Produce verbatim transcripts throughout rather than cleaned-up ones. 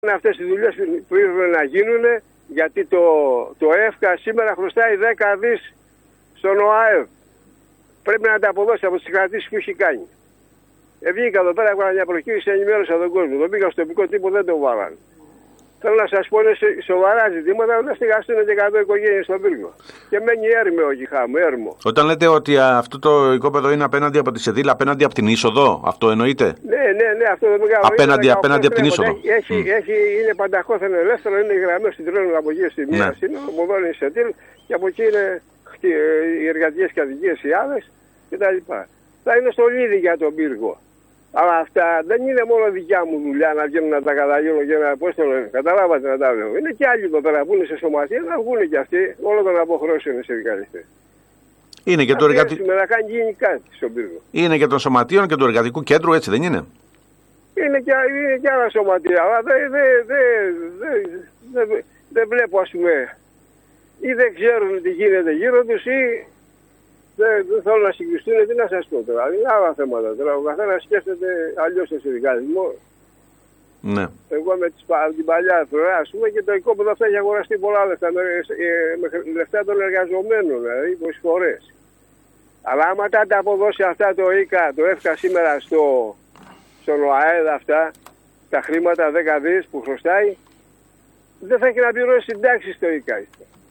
Είναι αυτές οι δουλειές που ήρθαν να γίνουν, γιατί το, το ΕΦΚΑ σήμερα χρωστάει δέκα δις στον ΟΑΕΒ. Πρέπει να τα αποδώσει από τις κρατήσεις που έχει κάνει. Ε, βγήκα εδώ πέρα, έκανα μια προκήρυξη, ενημέρωσα τον κόσμο. Τον πήγα στο τοπικό τύπο, δεν τον βάλαν. Θέλω να σας πω, είναι σοβαρά ζητήματα να στεγαστούν και εκατό οικογένειες στον πύργο. Και μένει έρμεο εκεί χάμου, έρμο. Όταν λέτε ότι αυτό το οικόπεδο είναι απέναντι από τη Σεδίλ, απέναντι από την είσοδο, αυτό εννοείται? Ναι, ναι, ναι, αυτό το μεγάλο. Απέναντι, είναι απέναντι από την είσοδο. Έχει, mm. έχει, είναι πανταχώθεν ελεύθερο, είναι οι γραμμές που τρώνε από εκεί στη μία σύνολο, από εδώ είναι η Σεδίλ και από εκεί είναι οι εργατικές κατοικίες, οι άλλες κτλ. Θα είναι στο λίδι για τον πύργο. Αλλά αυτά δεν είναι μόνο δικιά μου δουλειά να βγαίνουν να τα καταγγείλω και να πω στο λένε. Καταλάβατε να τα λέω. Είναι και άλλοι εδώ πέρα που είναι σε σωματεία να βγουν και αυτοί όλο τον αποχρώσεων σε δικαστές. Είναι και το εργατικό. Να κάνει γίνει κάτι στον πύργο. Είναι και των σωματείων και του εργατικού κέντρου, έτσι δεν είναι? Είναι και, είναι και άλλα σωματεία. Αλλά δεν δε, δε, δε, δε, δε, δε βλέπω, ας πούμε, ή δεν ξέρουν τι γίνεται γύρω τους ή. Δεν, δεν θέλω να συγκριστούν, τι να σας πω τώρα. Είναι άλλα θέματα τώρα. Ο καθένας σκέφτεται αλλιώς το συνδικαλισμό. Ναι. Εγώ με τις, την παλιά φορά, ας πούμε, και το οικόπεδο αυτό έχει αγοραστεί πολλά λεφτά. Με, με, με λεφτά των εργαζομένων, δηλαδή, προσφορές. Αλλά άμα τα αποδώσει αυτά το ΙΚΑ, το ΕΦΚΑ σήμερα στο, στον ΟΑΕΔ αυτά, τα χρήματα δέκα δις που χρωστάει, δεν θα έχει να πληρώσει συντάξεις στο ΙΚΑ.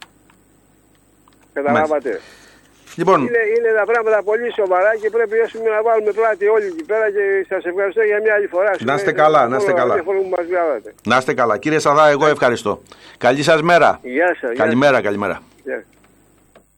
Καταλάβατε. Λοιπόν, είναι, είναι τα πράγματα πολύ σοβαρά και πρέπει να βάλουμε πλάτη όλοι εκεί πέρα και σας ευχαριστώ για μια άλλη φορά. Να είστε καλά, να είστε καλά. Να είστε καλά. Κύριε Σαδά, εγώ ευχαριστώ. Καλή σας μέρα. Γεια σας. Καλημέρα, καλημέρα. Γεια.